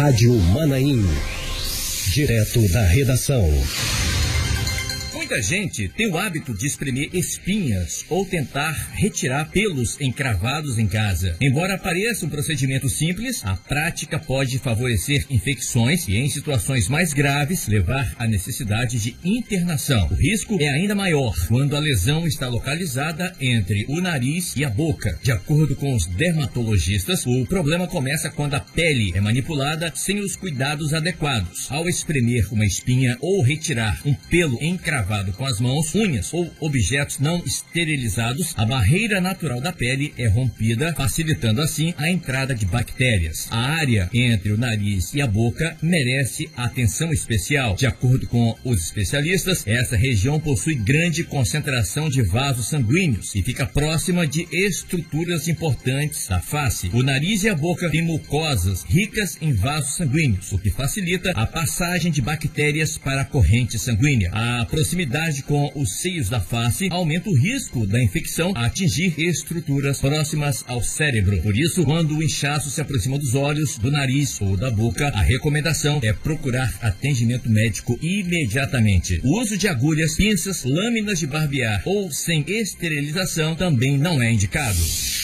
Rádio Manaim. Direto da redação. Muita gente tem o hábito de espremer espinhas ou tentar retirar pelos encravados em casa. Embora pareça um procedimento simples, a prática pode favorecer infecções e, em situações mais graves, levar à necessidade de internação. O risco é ainda maior quando a lesão está localizada entre o nariz e a boca. De acordo com os dermatologistas, o problema começa quando a pele é manipulada sem os cuidados adequados. Ao espremer uma espinha ou retirar um pelo encravado com as mãos, unhas ou objetos não esterilizados, a barreira natural da pele é rompida, facilitando assim a entrada de bactérias. A área entre o nariz e a boca merece atenção especial. De acordo com os especialistas, essa região possui grande concentração de vasos sanguíneos e fica próxima de estruturas importantes da face. O nariz e a boca têm mucosas ricas em vasos sanguíneos, o que facilita a passagem de bactérias para a corrente sanguínea. A proximidade com os seios da face aumenta o risco da infecção a atingir estruturas próximas ao cérebro. Por isso, quando o inchaço se aproxima dos olhos, do nariz ou da boca, a recomendação é procurar atendimento médico imediatamente. O uso de agulhas, pinças, lâminas de barbear ou sem esterilização também não é indicado.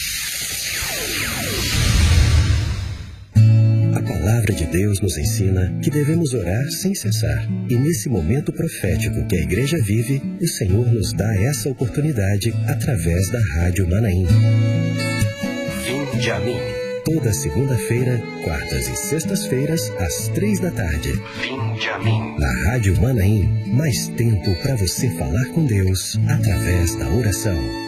A palavra de Deus nos ensina que devemos orar sem cessar. E nesse momento profético que a igreja vive, o Senhor nos dá essa oportunidade através da Rádio Manaim. Vinde a mim. Toda segunda-feira, quartas e sextas-feiras, às 3 da tarde. Vinde a mim. Na Rádio Manaim, mais tempo para você falar com Deus através da oração.